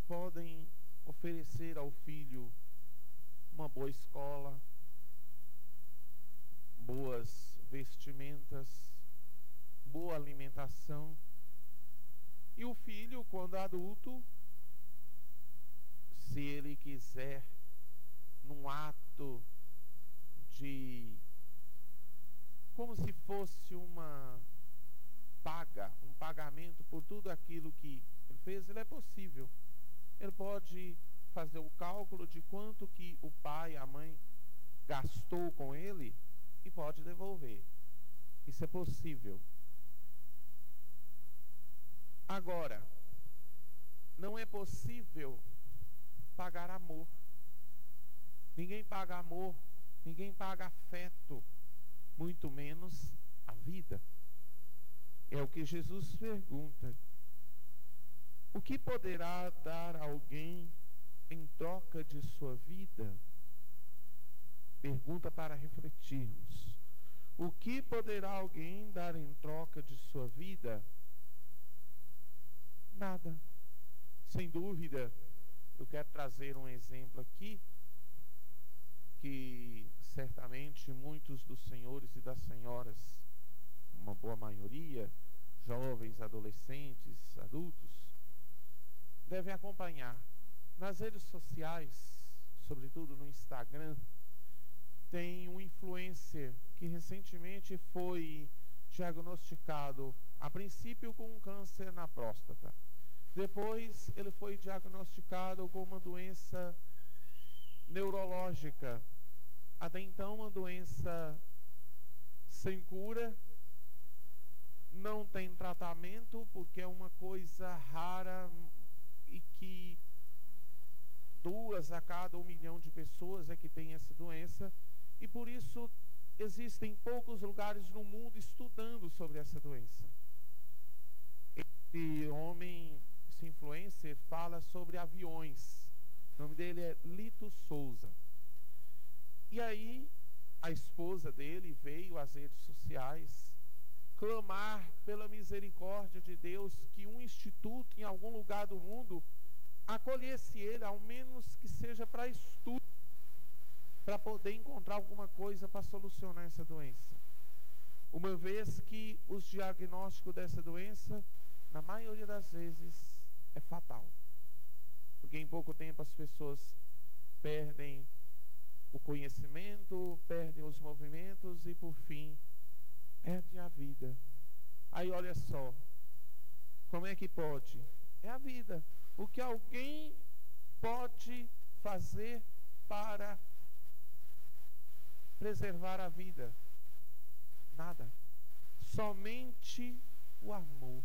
podem oferecer ao filho uma boa escola, boas vestimentas, boa alimentação. E o filho, quando adulto, se ele quiser, num ato de, como se fosse uma paga, um pagamento por tudo aquilo que ele fez, ele é possível. Ele pode fazer o cálculo de quanto que o pai, a mãe gastou com ele e pode devolver. Isso é possível. Agora, não é possível pagar amor. Ninguém paga amor, ninguém paga afeto, muito menos a vida. É o que Jesus pergunta. O que poderá dar alguém em troca de sua vida? Pergunta para refletirmos. O que poderá alguém dar em troca de sua vida? Nada. Sem dúvida, eu quero trazer um exemplo aqui, que certamente muitos dos senhores e das senhoras, uma boa maioria, jovens, adolescentes, adultos, devem acompanhar. Nas redes sociais, sobretudo no Instagram, tem um influencer que recentemente foi diagnosticado, a princípio com um câncer na próstata. Depois ele foi diagnosticado com uma doença neurológica, até então uma doença sem cura, não tem tratamento, porque é uma coisa rara e que 2 a cada 1 milhão de pessoas é que tem essa doença, e por isso existem poucos lugares no mundo estudando sobre essa doença. Esse homem, esse influencer, fala sobre aviões. O nome dele é Lito Souza. E aí, a esposa dele veio às redes sociais clamar pela misericórdia de Deus que um instituto em algum lugar do mundo acolhesse ele, ao menos que seja para estudo, para poder encontrar alguma coisa para solucionar essa doença. Uma vez que os diagnósticos dessa doença, na maioria das vezes, é fatal. Porque em pouco tempo as pessoas perdem o conhecimento, perdem os movimentos e, por fim, perdem a vida. Aí olha só, como é que pode? É a vida. O que alguém pode fazer para preservar a vida? Nada. Somente o amor.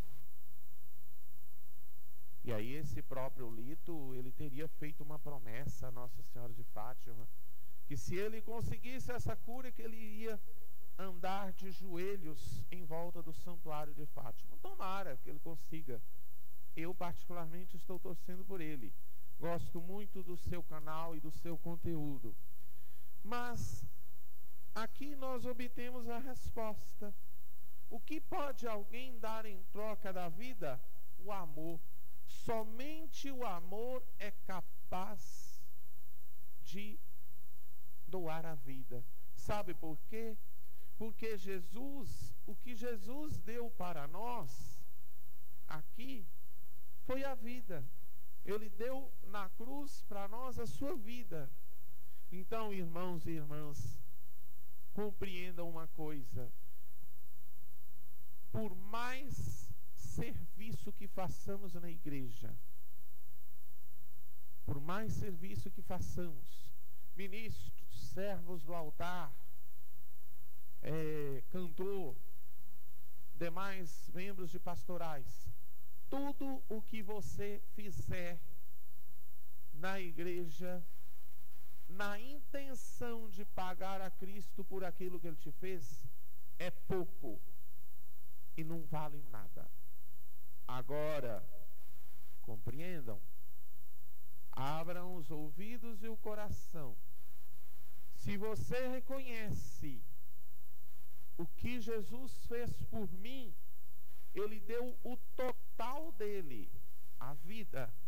E aí esse próprio Lito, ele teria feito uma promessa a Nossa Senhora de Fátima, que se ele conseguisse essa cura, que ele ia andar de joelhos em volta do santuário de Fátima. Tomara que ele consiga. Eu particularmente estou torcendo por ele. Gosto muito do seu canal e do seu conteúdo. Mas aqui nós obtemos a resposta. O que pode alguém dar em troca da vida? O amor. Somente o amor é capaz de doar a vida. Sabe por quê? Porque Jesus, o que Jesus deu para nós aqui foi a vida. Ele deu na cruz para nós a sua vida. Então, irmãos e irmãs, compreendam uma coisa: por mais serviço que façamos na igreja, por mais serviço que façamos, ministros, servos do altar, cantor, demais membros de pastorais, tudo o que você fizer na igreja, na intenção de pagar a Cristo por aquilo que Ele te fez, é pouco e não vale nada. Agora, compreendam, abram os ouvidos e o coração. Se você reconhece o que Jesus fez por mim, Ele deu o total dele, a vida,